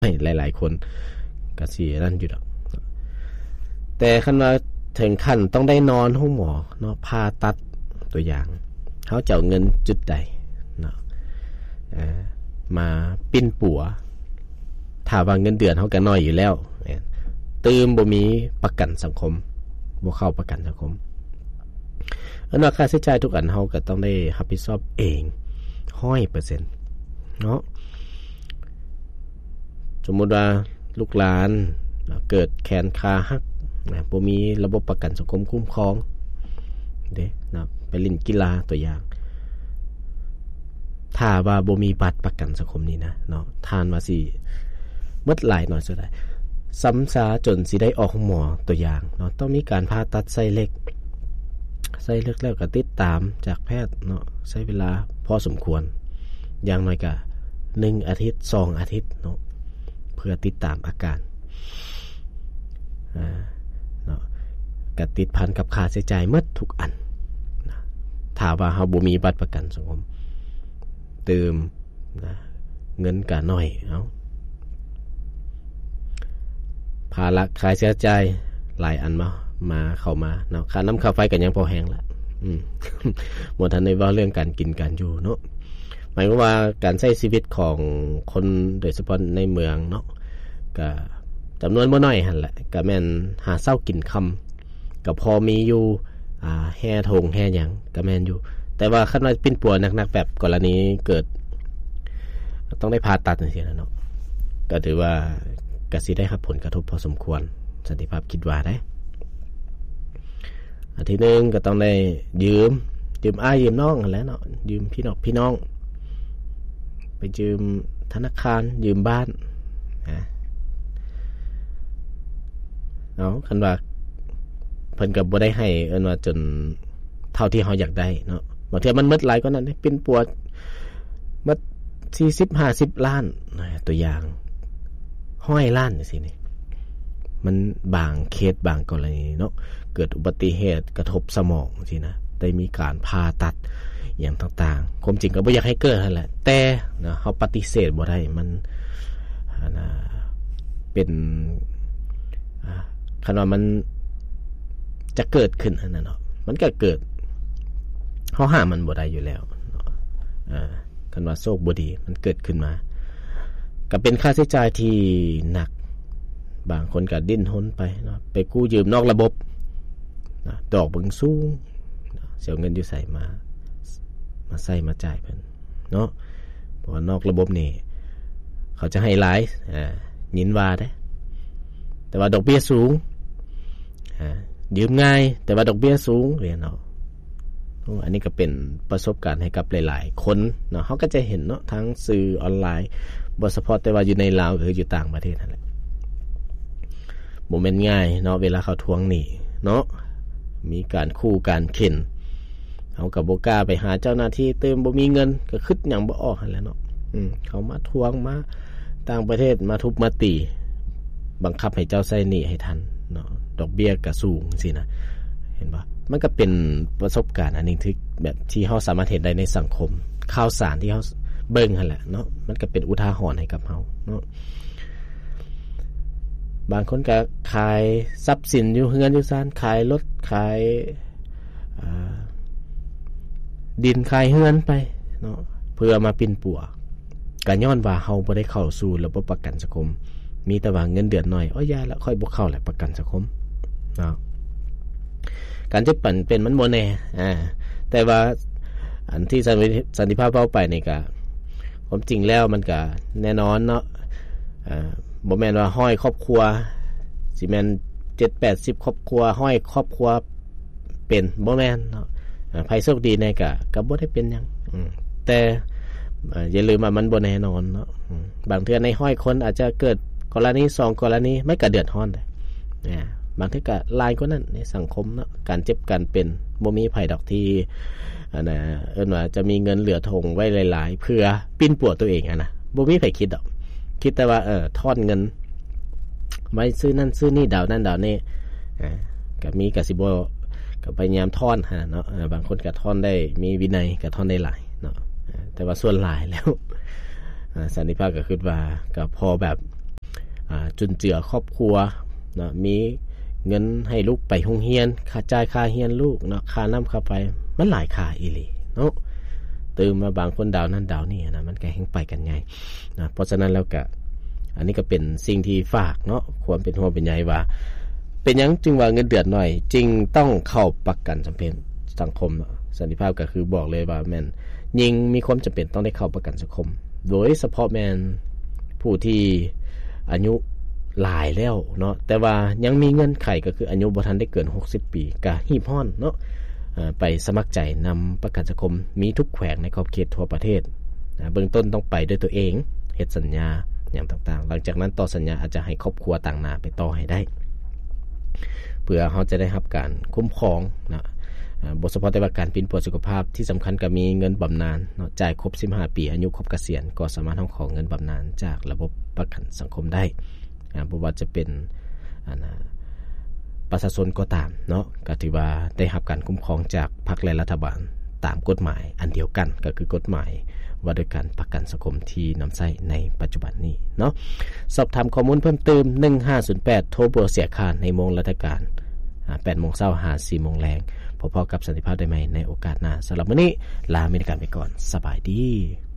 หลายๆคนก็สินั่นอยู่ดอกแต่คันว่าถึงขั้นต้องได้นอนห้องหมอเนาะผ่าตัดตัวอย่างเฮาจะเอาเงินจุดใดเนาะมาปิ้นปัวถ้าว่าเงินเดือนเฮาก็น้อยอยู่แล้วตื่มบ่มีประกันสังคมบ่เข้าประกันสังคมอันว่าค่าใช้จ่ายทุกอันเฮาก็ต้องได้รับผิดชอบเอง 100% เนาะสมมุติว่าลูกหลานเกิดแขนขาหักบ่มีระบบประกันสังคมคุ้มครองเด้นะไปเล่นกีฬาตัวอย่างถ้าว่าบ่มีบัตรประกันสังคมนี่นะเนาะทานว่าสิหมดหลายหน่อยสุดได้ซ้ำซาจนสิได้ออกหมอตัวอย่างเนาะต้องมีการผ่าตัดไส้เล็กแล้วก็ติดตามจากแพทย์เนาะใช้เวลาพอสมควรอย่างน้อยก็1อาทิตย์2อาทิตย์เนาะเพื่อติดตามอาการเนาะก็ติดพันกับค่าใช้จ่ายหมดทุกอันนะถ้าว่าเฮาบ่มีบัตรประกันสังคมเติมนะเงินก็น้อยเอาภาระค่าใช้จ่ายหลายอันมาเข้ามาเนาะค่าน้ำค่าไฟก็ยังพอแฮงละบ่ทันได้เว้าเรื่องการกินการอยู่เนาะหมายความว่าการใช้ชีวิตของคนโดยเฉพาะในเมืองเนาะก็จำนวนบ่น้อยหั่นแหละก็แม่นหาเช้ากินค่ำก็พอมีอยู่แห่ทงแห่หยังก็แม่นอยู่แต่ว่าคันว่าปิ้นปัวหนักๆแบบกรณีเกิดต้องได้ผ่าตัดจังซี่นะเนาะก็ถือว่าก็สิได้รับผลกระทบพอสมควรสันติภาพคิดว่าได้อันที่นึงก็ต้องได้ยืมอ้ายยืมน้องนั่นแหละเนาะยืมพี่น้องไปยืมธนาคารยืมบ้านเอาคันว่าเพิ่นก็บ่ได้ให้เอิ้นว่าจนเท่าที่เฮาอยากได้เนาะบางเทื่อมันหมดหลายกว่านั้นเป็นปวดหมด40-50 ล้านตัวอย่าง100 ล้านจังซี่นี่มันบางเคสบางกรณีเนาะเกิดอุบัติเหตุกระทบสมองจังซี่นะได้มีการผ่าตัดอย่างต่างๆความจริงก็บ่อยากให้เกิดนั่นแหละแต่เนาะเฮาปฏิเสธบ่ได้มันเป็นคันว่ามันจะเกิดขึ้นอันนั้นเนาะมันก็เกิดเฮาห้ามมันบ่ได้อยู่แล้วคันว่าโชคบ่ดีมันเกิดขึ้นมาก็เป็นค่าใช้จ่ายที่หนักบางคนก็ดิ้นรนไปเนาะไปกู้ยืมนอกระบบนะดอกเบิ่งสูงเสียเงินอยู่ใส่มาใส่มาจ่ายเพิ่นเนาะเพราะว่านอกระบบนี่เขาจะให้หลายยินว่าได้แต่ว่าดอกเบี้ยสูงยืมง่ายแต่ว่าดอกเบี้ยสูงเรียนเนาะอันนี้ก็เป็นประสบการณ์ให้กับหลายๆคนเนาะเขาก็จะเห็นเนาะทั้งสื่อออนไลน์บ่เฉพาะแต่ว่าอยู่ในลาวหรืออยู่ต่างประเทศนั่นแหละบ่แม่นง่ายเนาะเวลาเขาทวงหนี้เนาะมีการคู่การเข็นเขาก็บ่กล้าไปหาเจ้าหน้าที่เติมบ่มีเงินก็คิดหยังบ่ออกหั่นแหละเนาะเขามาทวงมาต่างประเทศมาทุบมาตีบังคับให้เจ้าใช้หนี้ให้ทันเนาะดอกเบี้ยก็สูงสินะเห็นบ่มันก็เป็นประสบการณ์อันนึงที่แบบที่เฮาสามารถเห็นได้ในสังคมข่าวสารที่เฮาเบิ่งหั่นแหละเนาะมันก็เป็นอุทาหรณ์ให้กับเฮาเนาะบางคนก็ขายทรัพย์สินอยู่เฮือนอยู่ซ่านขายรถขายดินขายเฮือนไปเนาะเพื่อมาปิ้นปัวก็ย้อนว่าเฮาบ่ได้เข้าสู่ระบบประกันสังคมมีแต่ว่าเงินเดือนน้อยยาแล้วค่อยบ่เข้าแหละประกันสังคมเนาะการจะปั่นเป็นมันบ่แน่แต่ว่าอันที่สันติภาพเว้าไปนี่ก็ความจริงแล้วมันก็แน่นอนเนาะบ่แม่นว่าห้อยครอบครัวสิแม่น 7-80 ครอบครัวห้อยครอบครัวเป็นบ่แม่นเนาะไผโชคดีแน่ก็บ่ได้เป็นหยังแต่อย่าลืมว่ามันบ่แน่นอนเนาะบางเทื่อในห้อยคนอาจจะเกิดกรณี2กรณีไม่ก็เดือดร้อนได้บางทีก็หลายกว่านั้นในสังคมเนาะการเจ็บการเป็นบ่มีไผดอกที่เอิ้นว่าจะมีเงินเหลือทงไว้หลายๆเพื่อปิ้นป่วตัวเองนะบ่มีไผคิดดอกคิดแต่ว่าทอนเงินไว้ซื้อนั่นซื้อนี่ดาวนั่นดาวนี่ก็มีก็สิบ่ก็พยายามทอนเนาะบางคนก็ทอนได้มีวินัยก็ทอนได้หลายเนาะแต่ว่าส่วนหลายแล้วสันติภาพก็คิดว่าก็พอแบบจุนเจือครอบครัวนะมีเงินให้ลูกไปโรงเรียนค่าจ่ายค่าเรียนลูกเนาะค่าน้ำค่าไฟมันหลายค่าอีหลีเนาะตื่นมาบางคนดาวนั้นดาวนี่นะมันก็แฮงไปกันใหญ่นะเพราะฉะนั้นแล้วก็อันนี้ก็เป็นสิ่งที่ฝากเนาะความเป็นห่วงเป็นใยว่าเป็นหยังจึงว่าเงินเดือนน้อยจริงต้องเข้าประกันจำเป็นสังคมเนาะสันติภาพก็คือบอกเลยว่าแม่นยิ่งมีความจำเป็นต้องได้เข้าประกันสังคมโดยเฉพาะแม่นผู้ที่อายุหลายแล้วเนาะแต่ว่ายังมีเงื่อนไขก็คืออายุบ่ทันได้เกิน60ปีก็ฮีบฮ้อนเนาะไปสมัครใจนำประกันสังคมมีทุกแขวงในขอบเขตทั่วประเทศเบื้องต้นต้องไปด้วยตัวเองเฮ็ดสัญญาอย่างต่างๆหลังจากนั้นต่อสัญญาอาจจะให้ครอบครัวต่างหน้าไปต่อให้ได้เพื่อเขาจะได้รับการคุ้มครองนะบทเฉพาะแต่ว่าการปินป่วยสุขภาพที่สำคัญก็มีเงินบำนาญเนาะจ่ายครบ15ปีอายุครบเกษียณก็สามารถขอเงินบำนาญจากระบบประกันสังคมได้บ่ว่าจะเป็นประชาชนก็ตามเนาะก็ถือว่าได้รับการคุ้มครองจากพรรคและรัฐบาลตามกฎหมายอันเดียวกันก็คือกฎหมายว่าด้วยการประกันสังคมที่นำใช้ในปัจจุบันนี้เนาะสอบถามข้อมูลเพิ่มเติม1508โทรบ่เสียค่าในโมงราชการ 8:00 นถึง 4:00 นแลงพบกับสันติภาพได้ใหม่ในโอกาสหน้าสำหรับมื้อนี้ลาไปก่อนสบายดี